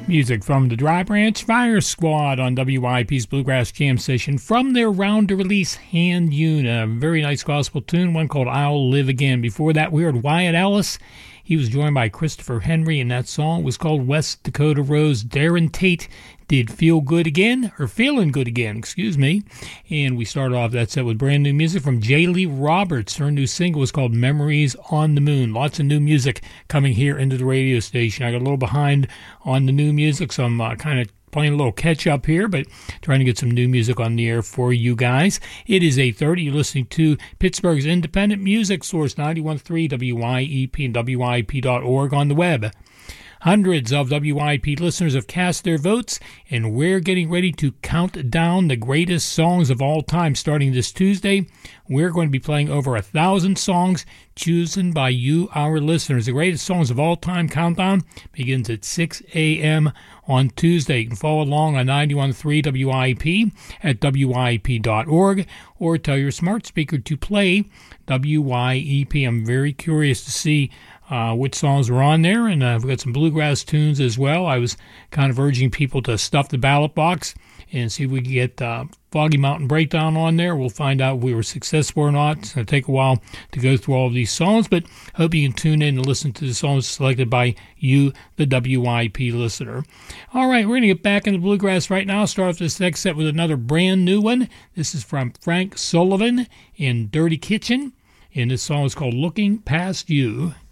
Music from the Dry Branch Fire Squad on WYP's Bluegrass Jam Session from their round-to-release Hand Yun, a very nice gospel tune, one called I'll Live Again. Before that, we heard Wyatt Ellis. He was joined by Christopher Henry, and that song was called West Dakota Rose. Darren Tate did Feeling Good Again. And we started off that set with brand new music from J. Lee Roberts. Her new single was called Memories on the Moon. Lots of new music coming here into the radio station. I got a little behind on the new music, so I'm kind of playing a little catch-up here, but trying to get some new music on the air for you guys. It is 8:30. You're listening to Pittsburgh's independent music source, 91.3 WYEP and WYEP.org on the web. Hundreds of WYP listeners have cast their votes, and we're getting ready to count down the greatest songs of all time. Starting this Tuesday, we're going to be playing over 1,000 songs chosen by you, our listeners. The greatest songs of all time countdown begins at 6 a.m. on Tuesday. You can follow along on 91.3 WYP at WYP.org, or tell your smart speaker to play WYEP. I'm very curious to see which songs were on there, and we've got some bluegrass tunes as well. I was kind of urging people to stuff the ballot box and see if we can get Foggy Mountain Breakdown on there. We'll find out if we were successful or not. It's going to take a while to go through all of these songs, but hope you can tune in and listen to the songs selected by you, the WYP listener. All right, we're going to get back into bluegrass right now. Start off this next set with another brand new one. This is from Frank Sullivan in Dirty Kitchen, and this song is called Looking Past You.